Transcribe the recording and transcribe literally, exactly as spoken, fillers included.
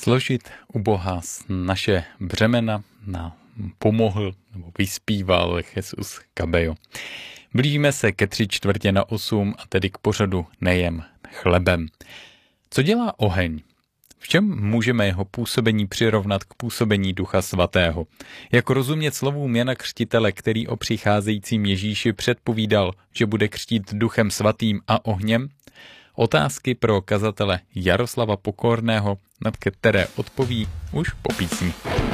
složit u Boha naše břemena, na pomohl nebo vyspíval Jesus Cabello. Blížíme se ke tři čtvrtě na osm a tedy k pořadu Nejem chlebem. Co dělá oheň? V čem můžeme jeho působení přirovnat k působení Ducha Svatého? Jak rozumět slovům Jana Křtitele, který o přicházejícím Ježíši předpovídal, že bude křtít Duchem Svatým a ohněm? Otázky pro kazatele Jaroslava Pokorného, na které odpoví už po písni.